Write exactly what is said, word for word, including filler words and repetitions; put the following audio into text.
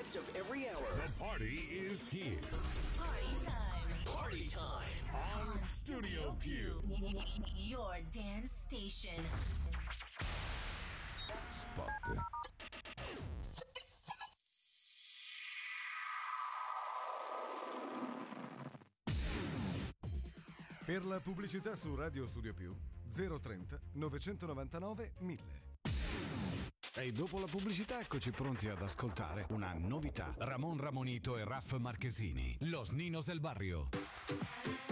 hits of every hour. The party is here. Party time. Party time. On Studio Più. Your dance station. Spot. Per la pubblicità su Radio Studio Più zero trenta novecentonovantanove mille. E dopo la pubblicità eccoci pronti ad ascoltare una novità. Ramon Ramonito e Raff Marchesini, Los Ninos del Barrio.